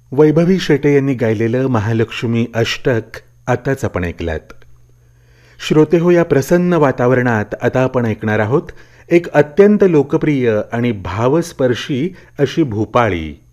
वैभवी शेटे यांनी गायलेलं महालक्ष्मी अष्टक आताच आपण ऐकलात. श्रोते हो, या प्रसन्न वातावरणात आता आपण ऐकणार आहोत एक अत्यंत लोकप्रिय आणि भावस्पर्शी अशी भूपाळी.